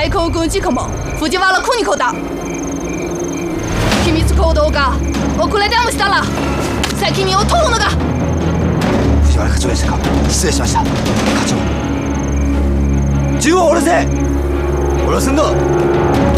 海空軍事課も藤原邦子だ。機密行動が遅れでもしたら責任を問うのだ。 藤原課長でしたか。失礼しました。課長銃を下ろせ。下ろすんだ。